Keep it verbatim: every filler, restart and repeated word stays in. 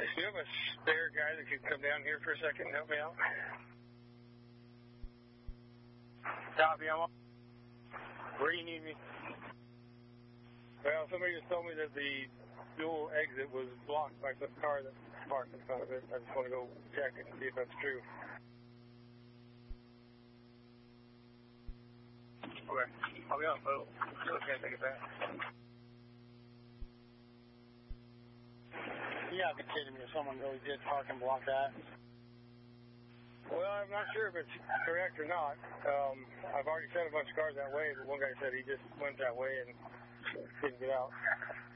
Do you have a spare guy that could come down here for a second and help me out? Copy, I'm on. Where do you need me? Well, somebody just told me that the dual exit was blocked by some car that parked in front of it. I just want to go check it and see if that's true. Okay. I'll be on phone. I can't take it back. Yeah, be kidding me if someone really did park and block that. Well, I'm not sure if it's correct or not. Um, I've already sent a bunch of cars that way, but one guy said he just went that way and didn't get out.